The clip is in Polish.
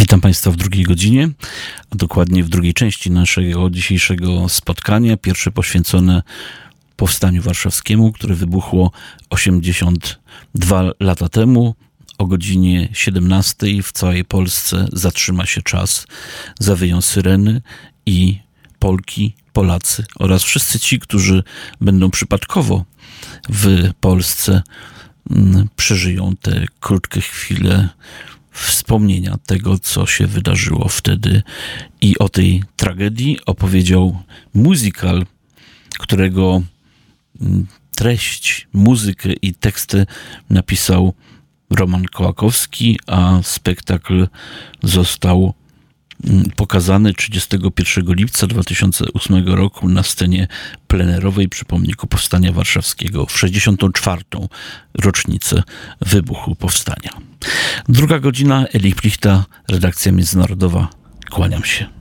Witam Państwa w drugiej godzinie, a dokładnie w drugiej części naszego dzisiejszego spotkania. Pierwsze poświęcone Powstaniu Warszawskiemu, które wybuchło 82 lata temu. O godzinie 17 w całej Polsce zatrzyma się czas, zawyją syreny i Polki, Polacy oraz wszyscy ci, którzy będą przypadkowo w Polsce, przeżyją te krótkie chwile wspomnienia tego, co się wydarzyło wtedy. I o tej tragedii opowiedział musical, którego treść, muzykę i teksty napisał Roman Kołakowski, a spektakl został pokazany 31 lipca 2008 roku na scenie plenerowej przy pomniku Powstania Warszawskiego w 64. rocznicę wybuchu Powstania. Druga godzina, Eli Plichta, redakcja międzynarodowa. Kłaniam się.